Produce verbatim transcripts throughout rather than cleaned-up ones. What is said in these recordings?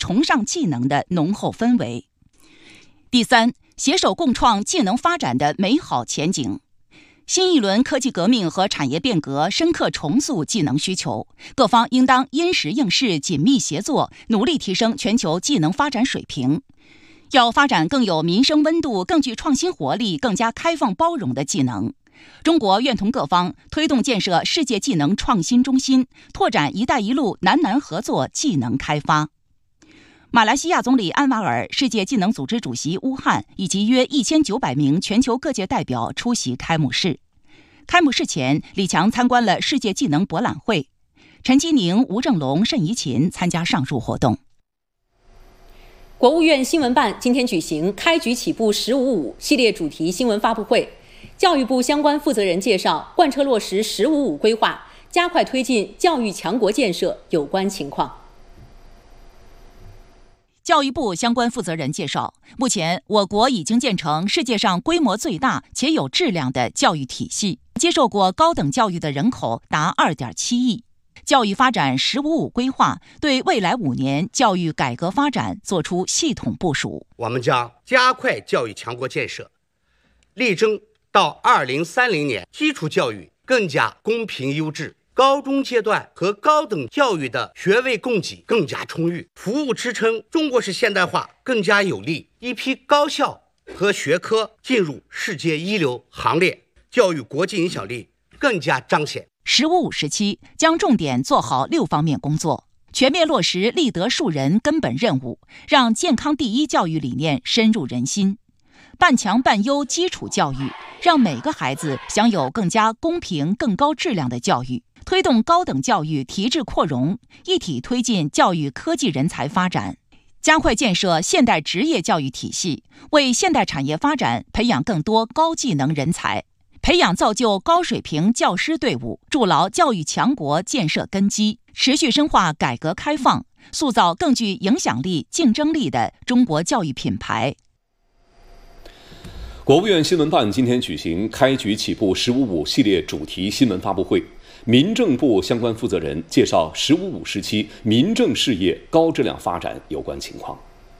崇尚技能的浓厚氛围。第三，携手共创技能发展的美好前景。新一轮科技革命和产业变革深刻重塑技能需求，各方应当因时应势，紧密协作，努力提升全球技能发展水平。要发展更有民生温度、更具创新活力、更加开放包容的技能。中国愿同各方推动建设世界技能创新中心，拓展“一带一路”南南合作技能开发。马来西亚总理安瓦尔、世界技能组织主席乌汉以及约一千九百名全球各界代表出席开幕式。开幕式前，李强参观了世界技能博览会。陈基宁、吴正龙、盛怡琴参加上述活动。 国务院新闻办今天举行开局起步“十五五”系列主题新闻发布会。教育部相关负责人介绍贯彻落实“十五五”规划，加快推进教育强国建设有关情况。 教育部相关负责人介绍，目前我国已经建成世界上规模最大且有质量的教育体系，接受过高等教育的人口达 二点七亿。教育发展“十五五”规划对未来五年教育改革发展作出系统部署。 我们将加快教育强国建设，力争到二零三零年，基础教育更加公平优质，高中阶段和高等教育的学位供给更加充裕，服务支撑中国式现代化更加有力，一批高校和学科进入世界一流行列，教育国际影响力更加彰显。 十五五时期将重点做好六方面工作，全面落实立德树人根本任务，让健康第一教育理念深入人心。半强半优基础教育，让每个孩子享有更加公平、更高质量的教育，推动高等教育提质扩容，一体推进教育科技人才发展，加快建设现代职业教育体系，为现代产业发展培养更多高技能人才，培养造就高水平教师队伍，筑牢教育强国建设根基，持续深化改革开放，塑造更具影响力、竞争力的中国教育品牌。 国务院新闻办今天举行开局起步“十五五”系列主题新闻发布会，民政部相关负责人介绍“十五五”时期民政事业高质量发展有关情况。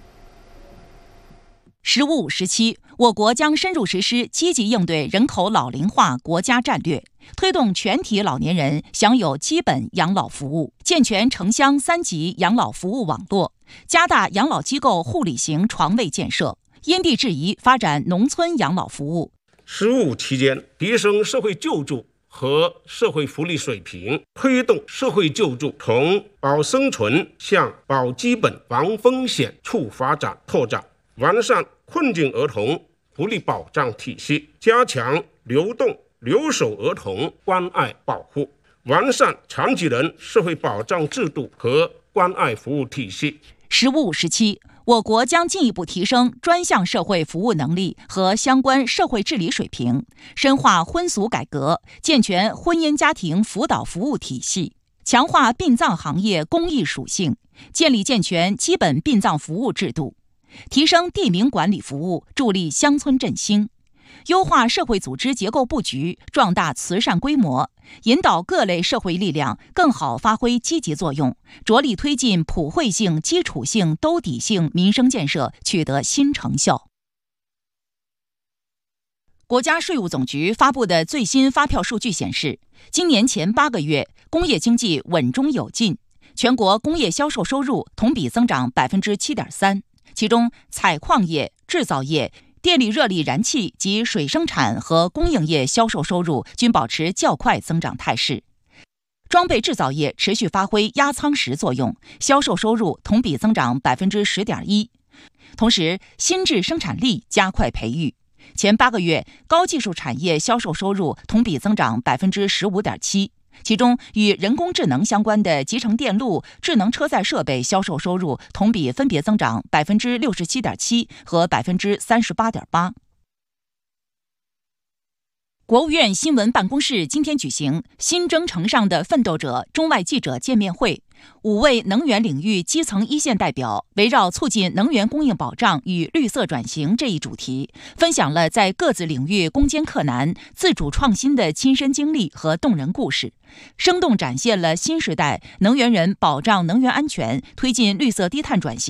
十五五时期，我国将深入实施积极应对人口老龄化国家战略，推动全体老年人享有基本养老服务，健全城乡三级养老服务网络，加大养老机构护理型床位建设，因地制宜发展农村养老服务。 十五五期间，提升社会救助和社会福利水平，推动社会救助从保生存向保基本、防风险处发展拓展，完善困境儿童福利保障体系，加强流动留守儿童关爱保护，完善残疾人社会保障制度和关爱服务体系。 十五五时期，我国将进一步提升专项社会服务能力和相关社会治理水平，深化婚俗改革，健全婚姻家庭辅导服务体系，强化殡葬行业公益属性，建立健全基本殡葬服务制度，提升地名管理服务，助力乡村振兴，优化社会组织结构布局，壮大慈善规模，引导各类社会力量更好发挥积极作用，着力推进普惠性、基础性、兜底性民生建设取得新成效。国家税务总局发布的最新发票数据显示，今年前八个月，工业经济稳中有进，全国工业销售收入同比增长 百分之七点三， 其中采矿业、制造业、电力热力燃气及水生产和供应业销售收入均保持较快增长态势。装备制造业持续发挥压舱石作用，销售收入同比增长 百分之十点一。同时，新质生产力加快培育，前八个月高技术产业销售收入同比增长 百分之十五点七。其中，与人工智能相关的集成电路、智能车载设备销售收入同比分别增长 百分之六十七点七 和 百分之三十八点八。国务院新闻办公室今天举行新征程上的奋斗者中外记者见面会，五位能源领域基层一线代表围绕促进能源供应保障与绿色转型这一主题，分享了在各自领域攻坚克难、自主创新的亲身经历和动人故事，生动展现了新时代能源人保障能源安全、推进绿色低碳转型